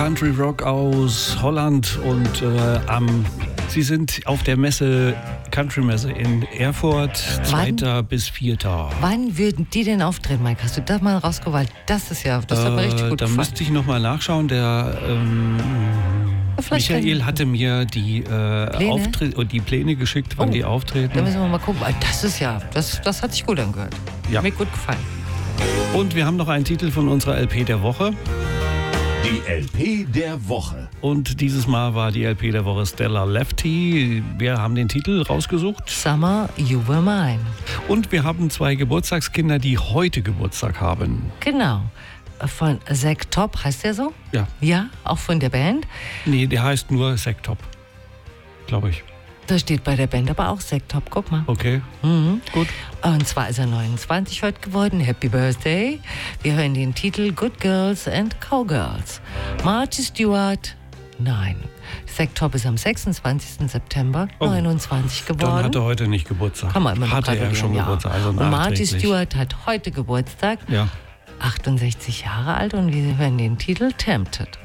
Country Rock aus Holland und Sie sind auf der Messe, Country-Messe in Erfurt, 2. bis 4. Wann würden die denn auftreten, Mike? Hast du das mal rausgewählt? Das hat mir richtig gut Da gefallen. müsste ich nochmal nachschauen. Der Michael hatte mir die Pläne geschickt, wann die auftreten. Da müssen wir mal gucken. Das hat sich gut angehört. Ja. Mir gut gefallen. Und wir haben noch einen Titel von unserer LP der Woche. Die LP der Woche. Und dieses Mal war die LP der Woche Stella Lefty. Wir haben den Titel rausgesucht. Summer, You Were Mine. Und wir haben 2 Geburtstagskinder, die heute Geburtstag haben. Genau. Von Zack Top, heißt der so? Ja. Ja, auch von der Band? Nee, der heißt nur Zack Top, glaube ich. Da steht bei der Band aber auch Zack Top, guck mal. Okay, gut. Und zwar ist er 29 heute geworden. Happy Birthday. Wir hören den Titel Good Girls and Cowgirls. Marty Stewart, nein. Zack Top ist am 26. September 29 geworden. Dann hat er heute nicht Geburtstag. Kann man immer noch hatte er gratulieren, schon ja. Geburtstag. Also und Marty nachträglich. Stewart hat heute Geburtstag. Ja. 68 Jahre alt und wir hören den Titel Tempted.